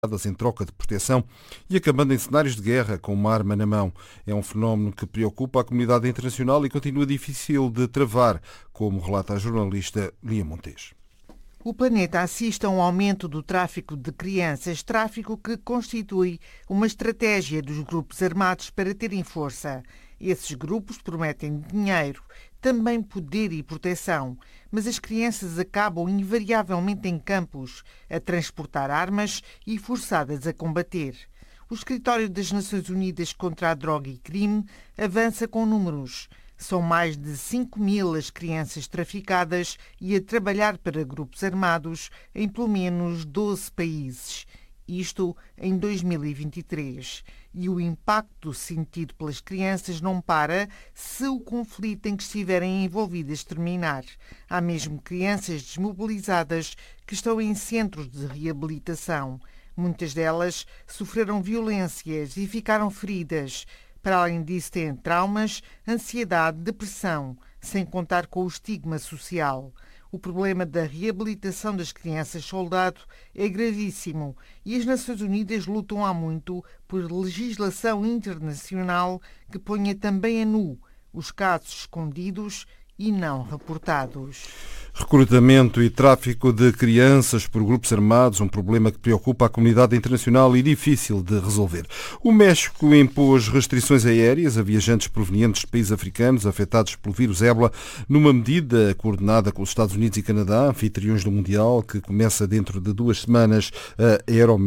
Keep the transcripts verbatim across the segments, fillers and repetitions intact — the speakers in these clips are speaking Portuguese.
em troca de proteção e acabando em cenários de guerra com uma arma na mão. É um fenómeno que preocupa a comunidade internacional e continua difícil de travar, como relata a jornalista Lia Montes. O planeta assiste a um aumento do tráfico de crianças, tráfico que constitui uma estratégia dos grupos armados para terem força. Esses grupos prometem dinheiro, também poder e proteção, mas as crianças acabam invariavelmente em campos, a transportar armas e forçadas a combater. O Escritório das Nações Unidas contra a Droga e Crime avança com números. São mais de cinco mil as crianças traficadas e a trabalhar para grupos armados em pelo menos doze países. Isto em dois mil e vinte e três. E o impacto sentido pelas crianças não para se o conflito em que estiverem envolvidas terminar. Há mesmo crianças desmobilizadas que estão em centros de reabilitação. Muitas delas sofreram violências e ficaram feridas. Para além disso, têm traumas, ansiedade, depressão, sem contar com o estigma social. O problema da reabilitação das crianças-soldado é gravíssimo e as Nações Unidas lutam há muito por legislação internacional que ponha também a nu os casos escondidos e não reportados. Recrutamento e tráfico de crianças por grupos armados, um problema que preocupa a comunidade internacional e difícil de resolver. O México impôs restrições aéreas a viajantes provenientes de países africanos afetados pelo vírus ébola, numa medida coordenada com os Estados Unidos e Canadá, anfitriões do Mundial, que começa dentro de duas semanas. A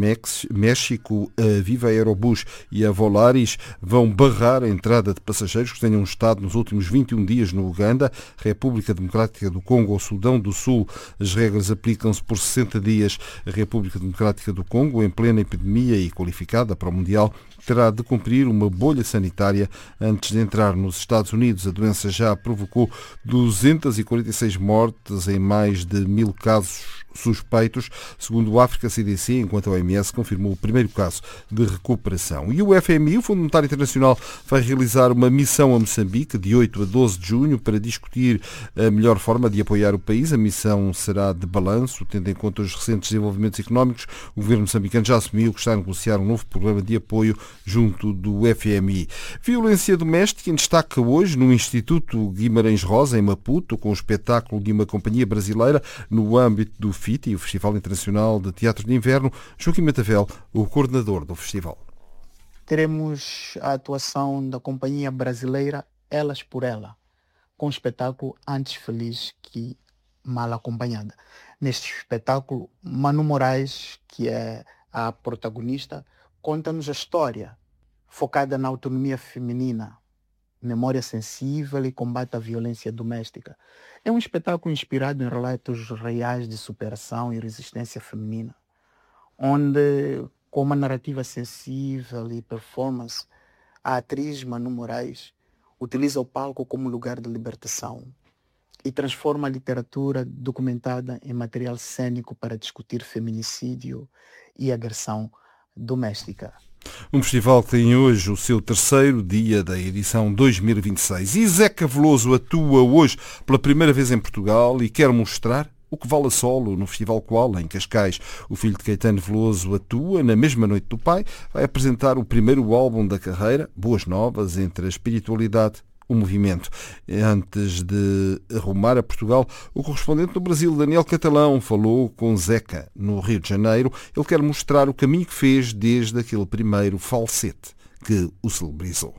Aeroméxico, a Viva Aerobus e a Volaris vão barrar a entrada de passageiros que tenham estado nos últimos vinte e um dias no Uganda, República Democrática do Congo ou Sudão do Sul. As regras aplicam-se por sessenta dias. A República Democrática do Congo, em plena epidemia e qualificada para o Mundial, terá de cumprir uma bolha sanitária antes de entrar nos Estados Unidos. A doença já provocou duzentas e quarenta e seis mortes em mais de mil casos suspeitos, segundo o África C D C, enquanto a O M S confirmou o primeiro caso de recuperação. E o F M I, o Fundo Monetário Internacional, vai realizar uma missão a Moçambique de oito a doze de junho para discutir a melhor forma de apoiar o país. A missão será de balanço, tendo em conta os recentes desenvolvimentos económicos. O governo moçambicano já assumiu que está a negociar um novo programa de apoio junto do F M I. Violência doméstica em destaque hoje no Instituto Guimarães Rosa, em Maputo, com o espetáculo de uma companhia brasileira no âmbito do F I T I, o Festival Internacional de Teatro de Inverno. Joaquim Matavel, o coordenador do festival. Teremos a atuação da companhia brasileira Elas por Ela, com o espetáculo Antes Feliz que Mal Acompanhada. Neste espetáculo, Manu Moraes, que é a protagonista, conta-nos a história focada na autonomia feminina, memória sensível e combate à violência doméstica. É um espetáculo inspirado em relatos reais de superação e resistência feminina, onde, com uma narrativa sensível e performance, a atriz Manu Moraes utiliza o palco como lugar de libertação e transforma a literatura documentada em material cênico para discutir feminicídio e agressão doméstica. Um festival que tem hoje o seu terceiro dia da edição dois mil e vinte e seis. E Zeca Veloso atua hoje pela primeira vez em Portugal e quer mostrar o que vale a solo no Festival Koala, em Cascais. O filho de Caetano Veloso atua na mesma noite do pai, vai apresentar o primeiro álbum da carreira, Boas Novas, entre a espiritualidade o movimento. Antes de arrumar a Portugal, o correspondente do Brasil, Daniel Catalão, falou com Zeca no Rio de Janeiro. Ele quer mostrar o caminho que fez desde aquele primeiro falsete que o celebrizou.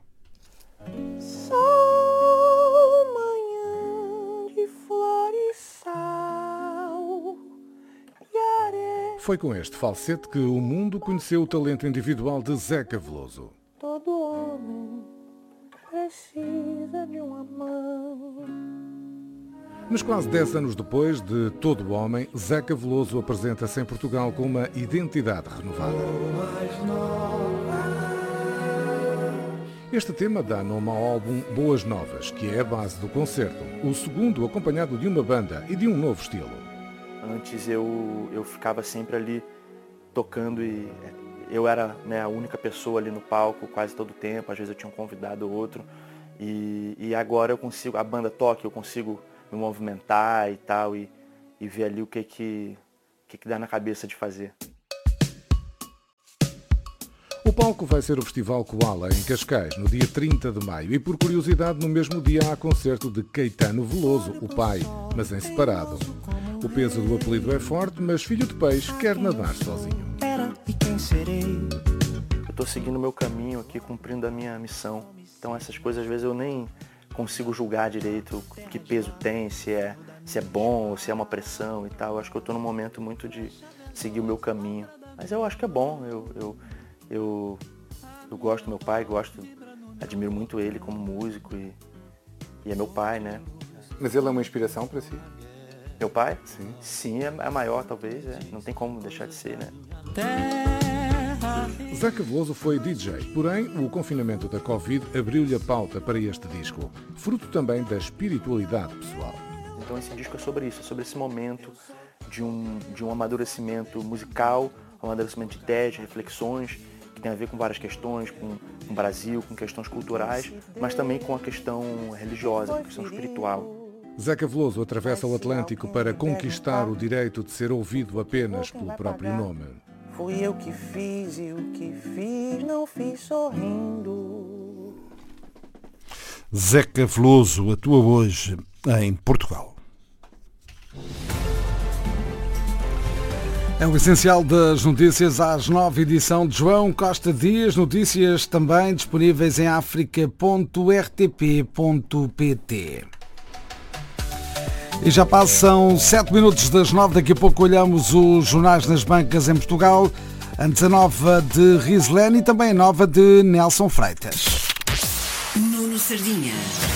Sol, manhã de flor e sal, e areia. Foi com este falsete que o mundo conheceu o talento individual de Zeca Veloso. Todo homem precisa de uma mão. Mas quase dez anos depois de Todo o Homem, Zeca Veloso apresenta-se em Portugal com uma identidade renovada. Este tema dá nome ao álbum Boas Novas, que é a base do concerto, o segundo acompanhado de uma banda e de um novo estilo. Antes eu, eu ficava sempre ali tocando e eu era, né, a única pessoa ali no palco quase todo o tempo, às vezes eu tinha um convidado ou outro. E, e agora eu consigo, a banda toca, eu consigo me movimentar e tal, e, e ver ali o que que, que que dá na cabeça de fazer. palco vai ser o Festival Koala, em Cascais, no dia trinta de maio. E por curiosidade, no mesmo dia há concerto de Caetano Veloso, o pai, mas em separado. O peso do apelido é forte, mas filho de peixe quer nadar sozinho. Eu estou seguindo o meu caminho aqui, cumprindo a minha missão. Então essas coisas, às vezes, eu nem consigo julgar direito que peso tem, se é, se é bom ou se é uma pressão e tal. Eu acho que eu estou num momento muito de seguir o meu caminho. Mas eu acho que é bom. Eu, eu, eu, eu gosto do meu pai, gosto, admiro muito ele como músico e, e é meu pai, né? Mas ele é uma inspiração para si? Meu pai? Sim. Sim, é a maior, talvez. É. Não tem como deixar de ser, né? Zeca Veloso foi D J, porém o confinamento da Covid abriu-lhe a pauta para este disco, fruto também da espiritualidade pessoal. Então esse disco é sobre isso, é sobre esse momento de um, de um amadurecimento musical, um amadurecimento de ideias, de reflexões, que tem a ver com várias questões, com, com o Brasil, com questões culturais, mas também com a questão religiosa, com a questão espiritual. Zeca Veloso atravessa o Atlântico para conquistar o direito de ser ouvido apenas pelo próprio nome. Fui eu que fiz e o que fiz não fiz sorrindo. Zeca Veloso atua hoje em Portugal. É o essencial das notícias às nove, edição de João Costa Dias. Notícias também disponíveis em africa ponto r t p ponto p t. E já passam sete minutos das nove, daqui a pouco olhamos os jornais nas bancas em Portugal. Antes a nova de Rislene e também a nova de Nelson Freitas. Nuno Sardinha.